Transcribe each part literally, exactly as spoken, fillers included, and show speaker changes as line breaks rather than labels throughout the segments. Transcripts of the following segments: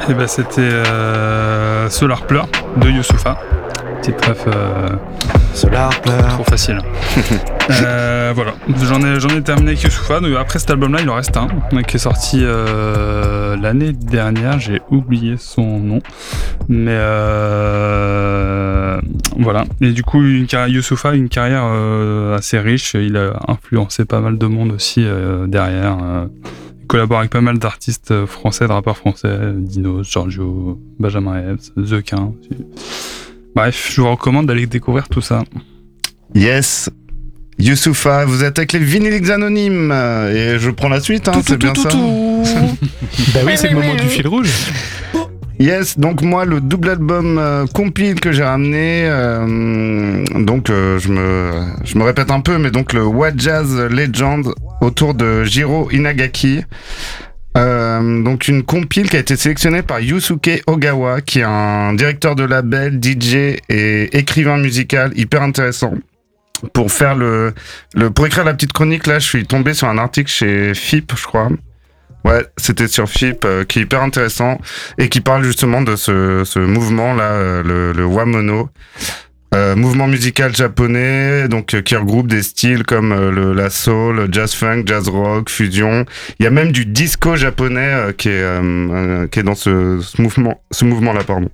Et bah c'était euh, Solar Pleur de Youssoupha. Petite ref. Euh,
Solar Pleur.
Trop facile. euh, voilà, j'en ai, j'en ai terminé avec Youssoupha. Donc après cet album-là, il en reste un qui est sorti euh, l'année dernière. J'ai oublié son nom, mais euh, voilà. Et du coup, une carrière Youssoupha, une carrière euh, assez riche. Il a influencé pas mal de monde aussi euh, derrière. Euh, il collabore avec pas mal d'artistes français, de rappeurs français, Dinos, Giorgio, Benjamin Epps, The Quin. Bref, je vous recommande d'aller découvrir tout ça.
Yes. Youssoupha, vous êtes avec les Vinyliques Anonymes et je prends la suite, hein, tout, c'est tout, bien tout, ça tout.
Bah oui, c'est le moment du fil rouge.
Yes, donc moi le double album euh, compile que j'ai ramené, euh, donc euh, je me je me répète un peu, mais donc le What Jazz Legend autour de Jiro Inagaki. Euh, donc une compile qui a été sélectionnée par Yusuke Ogawa, qui est un directeur de label, D J et écrivain musical hyper intéressant. Pour faire le, le pour écrire la petite chronique là, je suis tombé sur un article chez F I P, je crois. Ouais, c'était sur F I P, euh, qui est hyper intéressant et qui parle justement de ce, ce mouvement là, euh, le, le Wamono. Euh, mouvement musical japonais, donc euh, qui regroupe des styles comme euh, le, la soul, le jazz funk, jazz rock, fusion. Il y a même du disco japonais euh, qui est euh, euh, qui est dans ce, ce mouvement, ce mouvement-là, pardon.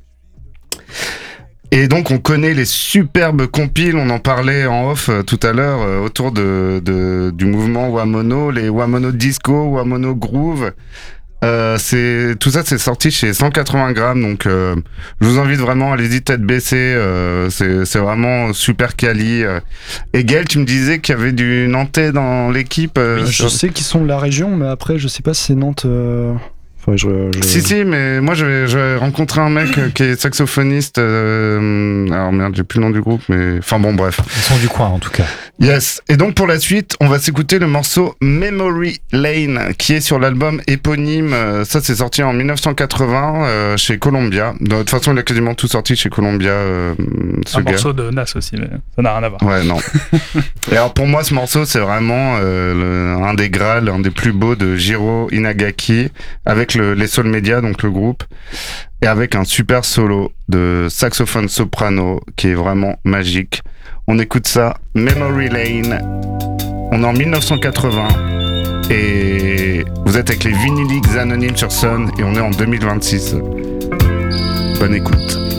Et donc on connaît les superbes compiles, on en parlait en off euh, tout à l'heure euh, autour de, de du mouvement Wamono, les Wamono disco, Wamono groove. Euh, c'est tout ça, c'est sorti chez cent quatre-vingts grammes, donc euh, je vous invite vraiment, allez-y tête baissée, euh, c'est c'est vraiment super quali. Et Gaël, tu me disais qu'il y avait du Nantais dans l'équipe. Euh,
je sur... sais qu'ils sont de la région, mais après je sais pas si c'est Nantes. Euh... Enfin, je, je...
Si si, mais moi j'avais, j'avais rencontré un mec qui est saxophoniste. Euh, alors merde, j'ai plus le nom du groupe, mais enfin bon bref.
Ils sont du coin en tout cas.
Yes. Et donc pour la suite, on va s'écouter le morceau Memory Lane qui est sur l'album éponyme. Ça c'est sorti en dix-neuf cent quatre-vingts euh, chez Columbia. De toute façon, il a quasiment tout sorti chez Columbia. Euh, ce
un
gars.
morceau de Nas aussi, mais ça n'a rien à voir.
Ouais non. Et alors pour moi, ce morceau c'est vraiment euh, le, un des graals, un des plus beaux de Jiro Inagaki avec le, les Soul Media, donc le groupe, et avec un super solo de saxophone soprano qui est vraiment magique. On écoute ça, Memory Lane. On est en dix-neuf cent quatre-vingts et vous êtes avec les Vinyliques Anonymes sur Sun et on est en deux mille vingt-six. Bonne écoute.